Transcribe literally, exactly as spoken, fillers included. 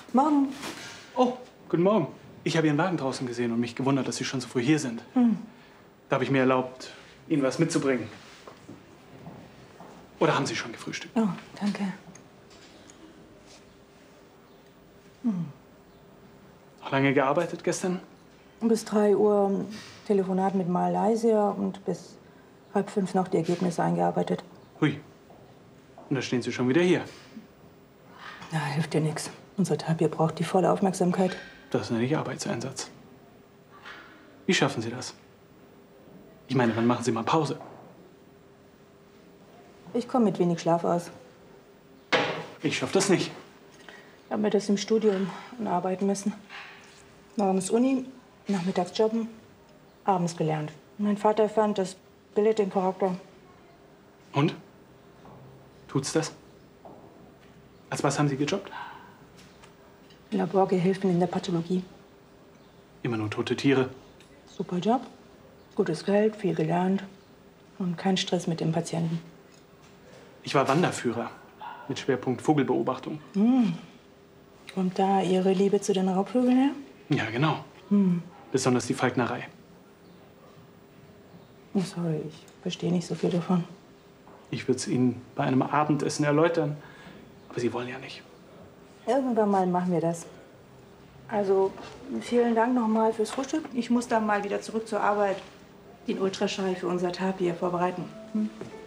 Morgen. Oh, guten Morgen. Ich habe Ihren Wagen draußen gesehen und mich gewundert, dass Sie schon so früh hier sind. Hm. Da habe ich mir erlaubt, Ihnen was mitzubringen. Oder haben Sie schon gefrühstückt? Oh, danke. Hm. Noch lange gearbeitet gestern? Bis drei Uhr Telefonat mit Malaysia und bis halb fünf noch die Ergebnisse eingearbeitet. Hui. Und da stehen Sie schon wieder hier. Na, hilft dir nichts. Unser Tapir braucht die volle Aufmerksamkeit. Das nenne ich Arbeitseinsatz. Wie schaffen Sie das? Ich meine, wann machen Sie mal Pause? Ich komme mit wenig Schlaf aus. Ich schaffe das nicht. Ich habe mir das im Studium arbeiten müssen. Morgens Uni, nachmittags jobben, abends gelernt. Mein Vater fand, das bildet den Charakter. Und? Tut's das? Als was haben Sie gejobbt? Laborgehilfen in der Pathologie. Immer nur tote Tiere. Super Job, gutes Geld, viel gelernt und kein Stress mit dem Patienten. Ich war Wanderführer mit Schwerpunkt Vogelbeobachtung. Hm. Kommt da Ihre Liebe zu den Raubvögeln her? Ja, genau. Hm. Besonders die Falknerei. Oh, sorry, ich verstehe nicht so viel davon. Ich würde es Ihnen bei einem Abendessen erläutern, aber Sie wollen ja nicht. Irgendwann mal machen wir das. Also, vielen Dank nochmal fürs Frühstück. Ich muss dann mal wieder zurück zur Arbeit den Ultraschall für unser Tapir vorbereiten. Hm?